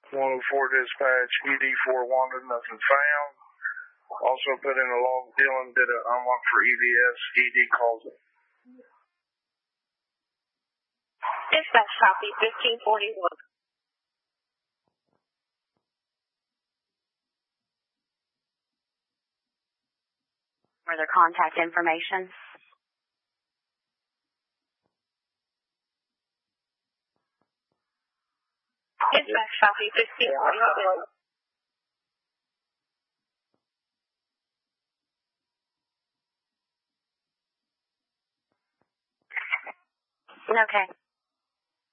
104 dispatch, ED4 wanted, nothing found. Also put in a log, Dylan did an unlock for EVS, ED calls it. Dispatch copy, 1541. Further contact information. Dispatch copy, 1541. Okay.